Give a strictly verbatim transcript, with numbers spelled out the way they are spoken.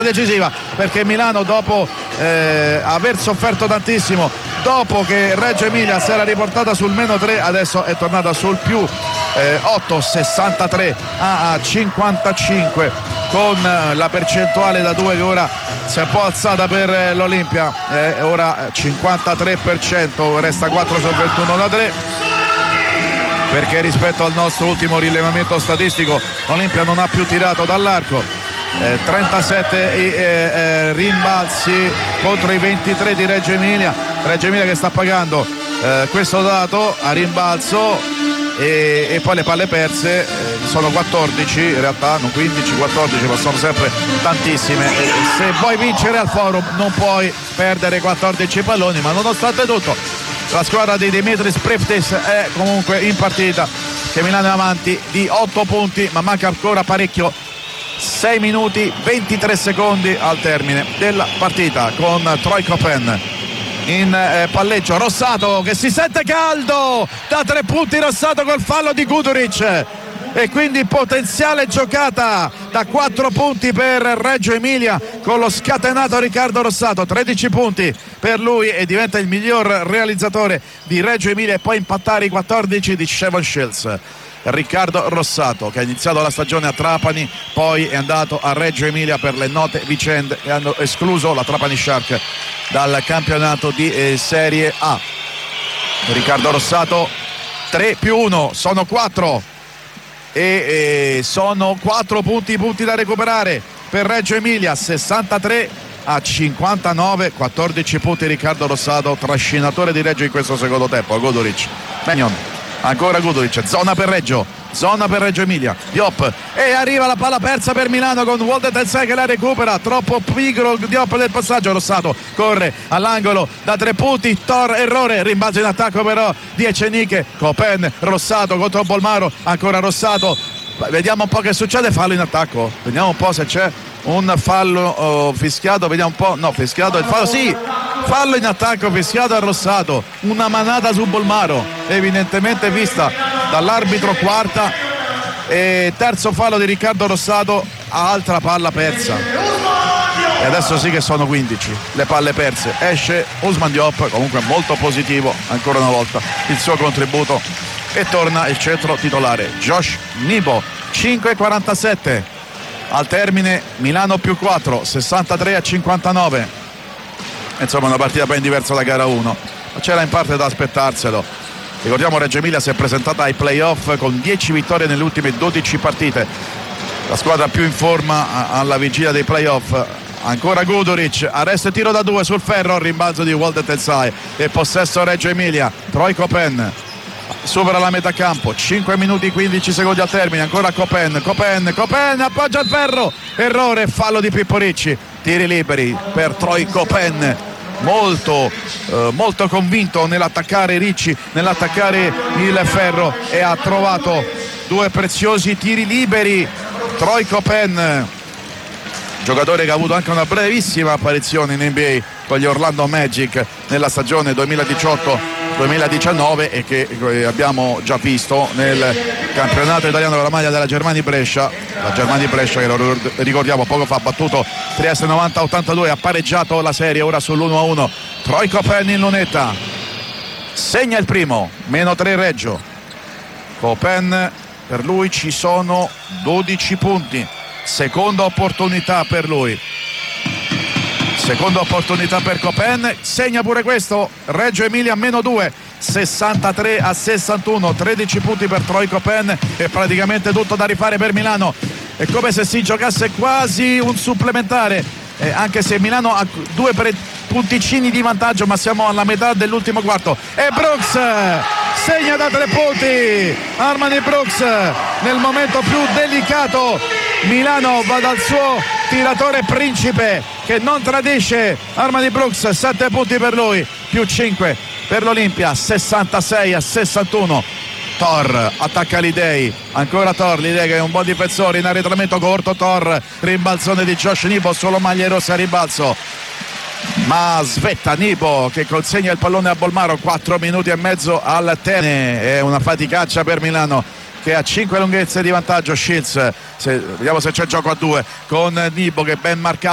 decisiva, perché Milano, dopo eh, aver sofferto tantissimo, dopo che Reggio Emilia si era riportata sul meno tre, adesso è tornata sul più eh, otto, sessantatré a cinquantacinque, con eh, la percentuale da due che ora si è un po' alzata per eh, l'Olimpia, eh, ora cinquantatré per cento, resta quattro su ventuno da tre, perché rispetto al nostro ultimo rilevamento statistico l'Olimpia non ha più tirato dall'arco. Eh, trentasette eh, eh, rimbalzi contro i ventitré di Reggio Emilia. Reggio Emilia che sta pagando eh, questo dato a rimbalzo, e, e poi le palle perse eh, sono quattordici, in realtà non quindici, quattordici, ma sono sempre tantissime. E se vuoi vincere al Forum non puoi perdere quattordici palloni, ma nonostante tutto la squadra di Dimitris Priptis è comunque in partita, che Milano è avanti di otto punti, ma manca ancora parecchio. sei minuti ventitré secondi al termine della partita, con Troy Copen in eh, palleggio. Rossato che si sente caldo da tre punti, Rossato col fallo di Guduric, e quindi potenziale giocata da quattro punti per Reggio Emilia con lo scatenato Riccardo Rossato. Tredici punti per lui e diventa il miglior realizzatore di Reggio Emilia, e poi impattare i quattordici di Shevon Shields. Riccardo Rossato, che ha iniziato la stagione a Trapani, poi è andato a Reggio Emilia per le note vicende che hanno escluso la Trapani Shark dal campionato di eh, Serie A. Riccardo Rossato, tre più uno sono quattro, e, e sono quattro punti punti da recuperare per Reggio Emilia. Sessantatré a cinquantanove, quattordici punti Riccardo Rossato, trascinatore di Reggio in questo secondo tempo. Guduric, Benyon, ancora Guduric, zona per Reggio, zona per Reggio Emilia, Diop, e arriva la palla persa per Milano con Walter Tensai che la recupera, troppo pigro Diop del passaggio. Rossato corre all'angolo da tre punti, Tor, errore, rimbalzo in attacco però di Eceniche, Copen, Rossato contro Bolmaro, ancora Rossato, vediamo un po' che succede. Fallo in attacco, vediamo un po' se c'è un fallo oh, fischiato, vediamo un po', no, fischiato il fallo, sì, fallo in attacco fischiato a Rossato, una manata su Bolmaro evidentemente vista dall'arbitro, quarta, e terzo fallo di Riccardo Rossato, altra palla persa, e adesso sì che sono quindici le palle perse. Esce Ousmane Diop, comunque molto positivo ancora una volta il suo contributo, e torna il centro titolare Josh Nebo. Cinque e quarantasette al termine, Milano più quattro, sessantatré a cinquantanove. Insomma una partita ben diversa da gara uno, ma c'era in parte da aspettarselo. Ricordiamo, Reggio Emilia si è presentata ai playoff con dieci vittorie nelle ultime dodici partite, la squadra più in forma alla vigilia dei playoff. Ancora Guduric, arresto e tiro da due sul ferro, rimbalzo di Walter Tensai e possesso Reggio Emilia. Troy Copen supera la metà campo, cinque minuti e quindici secondi al termine, ancora Copen, Copen, Copen appoggia il ferro, errore, fallo di Pippo Ricci. Tiri liberi per Troy Copen, molto eh, molto convinto nell'attaccare Ricci, nell'attaccare il ferro, e ha trovato due preziosi tiri liberi. Troy Copen, giocatore che ha avuto anche una brevissima apparizione in N B A con gli Orlando Magic nella stagione duemiladiciotto duemiladiciannove, e che abbiamo già visto nel campionato italiano con la maglia della Germania Brescia. La Germania Brescia che lo ricordiamo poco fa ha battuto Trieste novanta a ottantadue, ha pareggiato la serie ora sull'uno a uno. Troy Copen in lunetta, segna il primo, meno tre Reggio. Copen, per lui ci sono dodici punti, seconda opportunità per lui, seconda opportunità per Copen, segna pure questo. Reggio Emilia meno due, sessantatré a sessantuno, tredici punti per Troy Copen, e praticamente tutto da rifare per Milano. È come se si giocasse quasi un supplementare, eh, anche se Milano ha due pre- punticini di vantaggio, ma siamo alla metà dell'ultimo quarto, e Brooks segna da tre punti. Armani Brooks nel momento più delicato, Milano va dal suo tiratore principe che non tradisce. Armani Brooks, sette punti per lui, più cinque per l'Olimpia, sessantasei a sessantuno. Tor attacca Lidei, ancora Tor, Lidei che è un buon difensore in arretramento corto. Tor, rimbalzone di Josh Nebo, solo maglie rosse a rimbalzo, ma svetta Nebo che consegna il pallone a Bolmaro. Quattro minuti e mezzo al termine, è una faticaccia per Milano che ha cinque lunghezze di vantaggio. Shields, se, vediamo se c'è gioco a due con Nebo che ben marcato